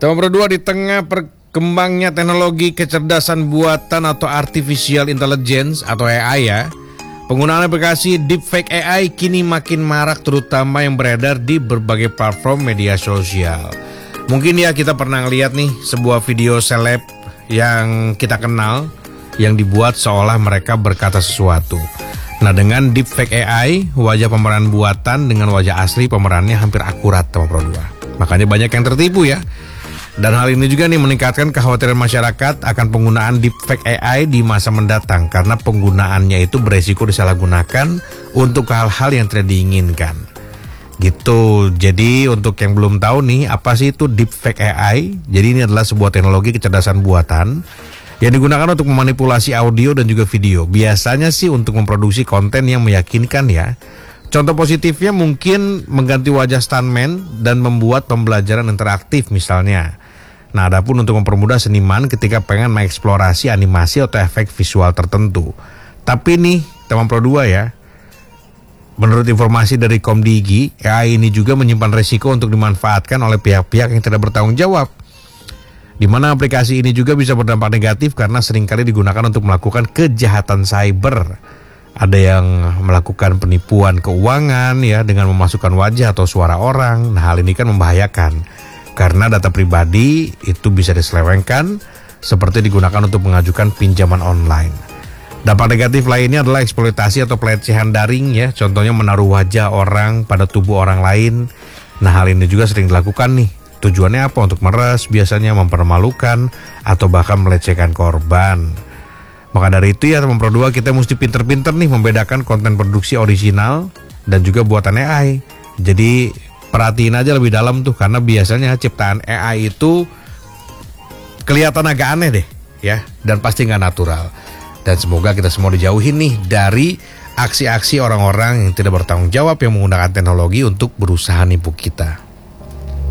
Tema berdua, di tengah perkembangnya teknologi kecerdasan buatan atau artificial intelligence atau AI ya, penggunaan aplikasi deepfake AI kini makin marak, terutama yang beredar di berbagai platform media sosial. Mungkin ya kita pernah lihat nih sebuah video seleb yang kita kenal yang dibuat seolah mereka berkata sesuatu. Nah, dengan deepfake AI, wajah pemeran buatan dengan wajah asli pemerannya hampir akurat, Tema Pro 2. Makanya banyak yang tertipu ya. Dan hal ini juga nih meningkatkan kekhawatiran masyarakat akan penggunaan deepfake AI di masa mendatang, karena penggunaannya itu beresiko disalahgunakan untuk hal-hal yang tidak diinginkan. Gitu. Jadi untuk yang belum tahu nih, apa sih itu deepfake AI? Jadi ini adalah sebuah teknologi kecerdasan buatan yang digunakan untuk memanipulasi audio dan juga video. Biasanya sih untuk memproduksi konten yang meyakinkan ya. Contoh positifnya mungkin mengganti wajah stuntman dan membuat pembelajaran interaktif misalnya. Nah, adapun untuk mempermudah seniman ketika pengen mengeksplorasi animasi atau efek visual tertentu. Tapi nih, Tema Pro 2 ya, menurut informasi dari Komdigi, AI ini juga menyimpan resiko untuk dimanfaatkan oleh pihak-pihak yang tidak bertanggung jawab. Di mana aplikasi ini juga bisa berdampak negatif karena seringkali digunakan untuk melakukan kejahatan cyber. Ada yang melakukan penipuan keuangan ya dengan memasukkan wajah atau suara orang. Nah, hal ini kan membahayakan karena data pribadi itu bisa diselewengkan, seperti digunakan untuk mengajukan pinjaman online. Dampak negatif lainnya adalah eksploitasi atau pelecehan daring ya, contohnya menaruh wajah orang pada tubuh orang lain. Nah, hal ini juga sering dilakukan nih. Tujuannya apa? Untuk meres, biasanya mempermalukan atau bahkan melecehkan korban. Maka dari itu ya Tema Pro 2, kita mesti pinter-pinter nih membedakan konten produksi original dan juga buatan AI. Jadi perhatiin aja lebih dalam tuh, karena biasanya ciptaan AI itu kelihatan agak aneh deh ya, dan pasti nggak natural. Dan semoga kita semua dijauhin nih dari aksi-aksi orang-orang yang tidak bertanggung jawab yang menggunakan teknologi untuk berusaha nipu kita.